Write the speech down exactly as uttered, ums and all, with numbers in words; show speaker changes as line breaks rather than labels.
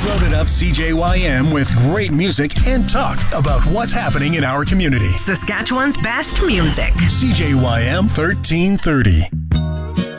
Loaded up C J Y M with great music and talk about what's happening in our community.
Saskatchewan's best music.
C J Y M thirteen thirty.